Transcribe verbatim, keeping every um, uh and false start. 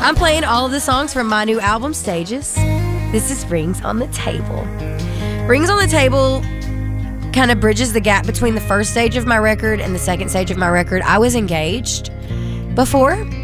I'm playing all of the songs from my new album, Stages. This is Rings on the Table. Rings on the Table kind of bridges the gap between the first stage of my record and the second stage of my record. I was engaged before,